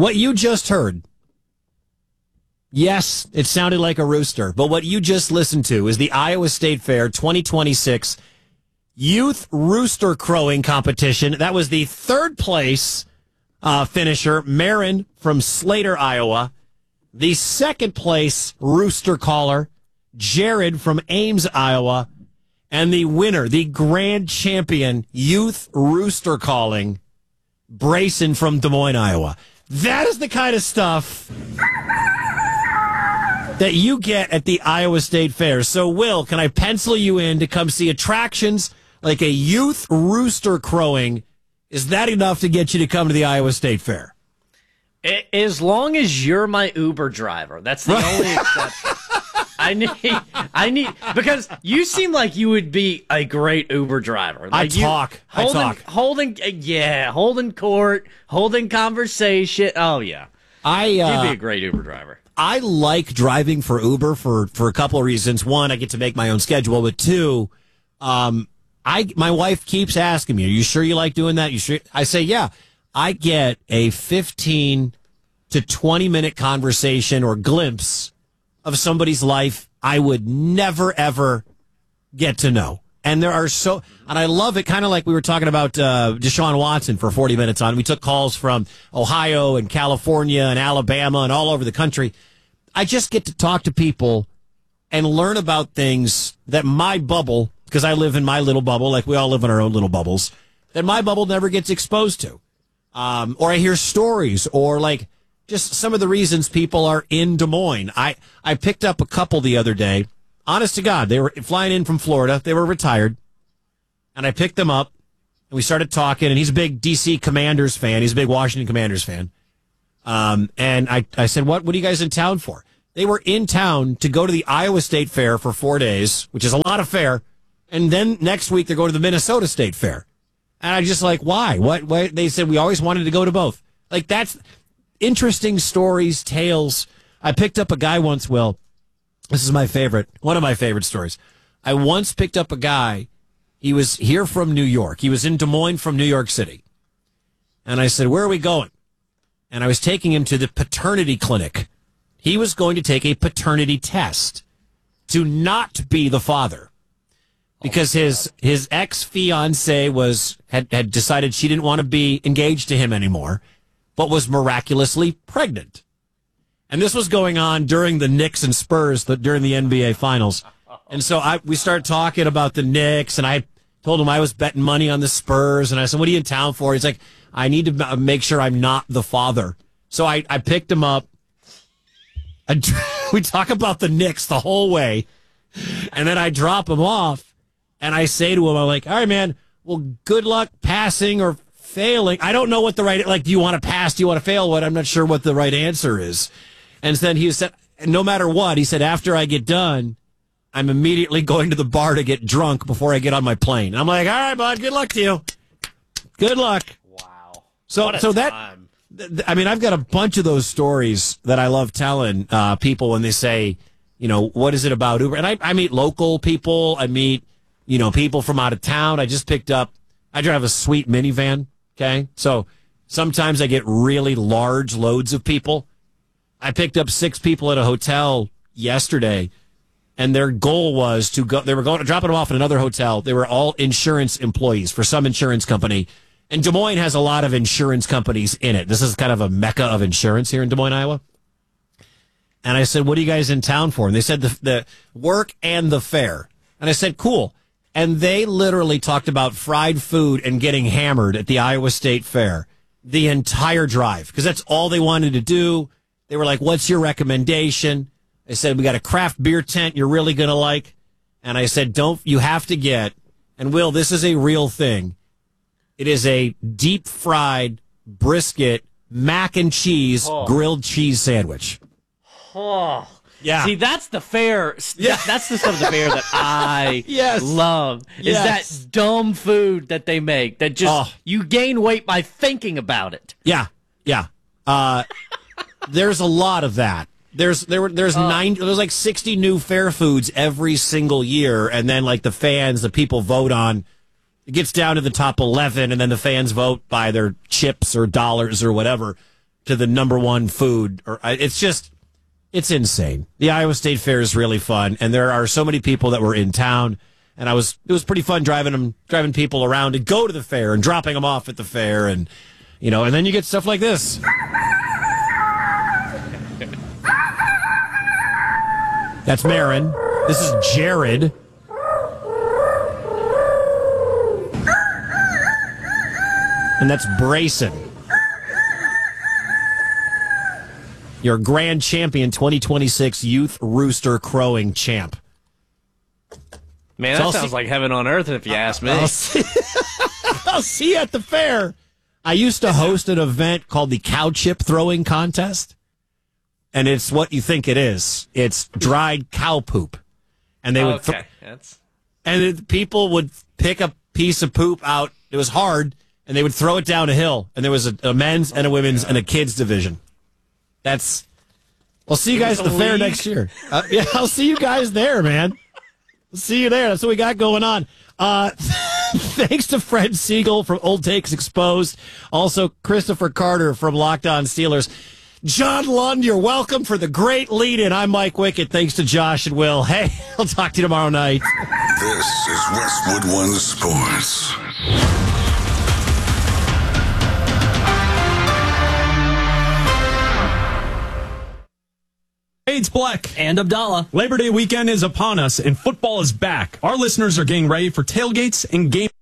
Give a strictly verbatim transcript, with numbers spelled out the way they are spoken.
What you just heard, yes, it sounded like a rooster, but what you just listened to is the Iowa State Fair twenty twenty-six Youth Rooster Crowing Competition. That was the third place uh, finisher, Marin from Slater, Iowa. The second place rooster caller, Jared from Ames, Iowa. And the winner, the grand champion, youth rooster calling, Brayson from Des Moines, Iowa. That is the kind of stuff that you get at the Iowa State Fair. So, Will, can I pencil you in to come see attractions like a youth rooster crowing? Is that enough to get you to come to the Iowa State Fair? As long as you're my Uber driver. That's the only exception. I need, I need, because you seem like you would be a great Uber driver. Like I you, talk, holding, I talk. Holding, yeah, holding court, holding conversation. Oh, yeah. I, uh, You'd be a great Uber driver. I like driving for Uber for, for a couple of reasons. One, I get to make my own schedule, but two, um, I, my wife keeps asking me, are you sure you like doing that? You sure? I say, yeah. I get a fifteen to twenty minute conversation or glimpse of somebody's life I would never, ever get to know. And there are so, and I love it, kind of like we were talking about uh, Deshaun Watson for forty minutes on. We took calls from Ohio and California and Alabama and all over the country. I just get to talk to people and learn about things that my bubble, because I live in my little bubble, like we all live in our own little bubbles, that my bubble never gets exposed to. Um, or I hear stories, or like, just some of the reasons people are in Des Moines. I, I picked up a couple the other day. Honest to God, they were flying in from Florida. They were retired. And I picked them up, and we started talking, and he's a big D C Commanders fan. He's a big Washington Commanders fan. Um, and I, I said, what, what are you guys in town for? They were in town to go to the Iowa State Fair for four days, which is a lot of fair. And then next week, they're going to the Minnesota State Fair. And I just like, why? What? Why? They said, we always wanted to go to both. Like, that's interesting stories, tales. I picked up a guy once, Will. This is my favorite, one of my favorite stories. I once picked up a guy. He was here from New York. He was in Des Moines from New York City. And I said, where are we going? And I was taking him to the paternity clinic. He was going to take a paternity test to not be the father. Because his his ex-fiancée was had, had decided she didn't want to be engaged to him anymore, but was miraculously pregnant. And this was going on during the Knicks and Spurs, the, during the N B A Finals. And so I we started talking about the Knicks, and I told him I was betting money on the Spurs. And I said, what are you in town for? He's like, I need to make sure I'm not the father. So I, I picked him up. I, we talk about the Knicks the whole way. And then I drop him off. And I say to him, I'm like, all right, man, well, good luck passing or failing. I don't know what the right, like, do you want to pass? Do you want to fail? What? I'm not sure what the right answer is. And then he said, no matter what, he said, after I get done, I'm immediately going to the bar to get drunk before I get on my plane. And I'm like, all right, bud, good luck to you. Good luck. Wow. So, What a so time. that, th- I mean, I've got a bunch of those stories that I love telling uh, people when they say, you know, what is it about Uber? And I, I meet local people. I meet, you know, people from out of town. I just picked up, I drive a sweet minivan, okay? So sometimes I get really large loads of people. I picked up six people at a hotel yesterday, and their goal was to go, they were going to drop them off at another hotel. They were all insurance employees for some insurance company. And Des Moines has a lot of insurance companies in it. This is kind of a mecca of insurance here in Des Moines, Iowa. And I said, what are you guys in town for? And they said the, the work and the fair. And I said, cool. And they literally talked about fried food and getting hammered at the Iowa State Fair the entire drive, because that's all they wanted to do. They were like, what's your recommendation? I said, we got a craft beer tent you're really going to like. And I said, don't, you have to get, and Will, this is a real thing. It is a deep fried brisket, mac and cheese, Oh. grilled cheese sandwich. Oh. Yeah. See, that's the fair. Yeah. That's the stuff of the fair that I Yes. love. Is Yes. that dumb food that they make that just Oh. you gain weight by thinking about it. Yeah, yeah. Uh, there's a lot of that. There's there were there's Uh. nine there's like sixty new fair foods every single year, and then like the fans, the people vote on. It gets down to the top eleven, and then the fans vote by their chips or dollars or whatever. to the number one food. Or it's just, it's insane. The Iowa State Fair is really fun, and there are so many people that were in town. And I was, it was pretty fun driving them, driving people around to go to the fair and dropping them off at the fair, and you know, and then you get stuff like this. That's Marin. This is Jared. And that's Brayson. Your grand champion twenty twenty-six Youth Rooster Crowing champ. Man, that so sounds see, like heaven on earth if you ask me. I'll see, I'll see you at the fair. I used to host an event called the Cow Chip Throwing Contest, and it's what you think it is. It's dried cow poop. And they would okay. th- That's... and it, people would pick a piece of poop out. It was hard, and they would throw it down a hill. And there was a, a men's and a women's and a kids division. That's. I'll see you guys at the fair next year. Uh, yeah, I'll see you guys there, man. I'll see you there. That's what we got going on. Uh, thanks to Fred Siegel from Old Takes Exposed. Also, Christopher Carter from Locked On Steelers. John Lund, you're welcome for the great lead-in. I'm Mike Wickett. Thanks to Josh and Will. Hey, I'll talk to you tomorrow night. This is Westwood One Sports. Hey, it's Black. And Abdallah. Labor Day weekend is upon us, and football is back. Our listeners are getting ready for tailgates and game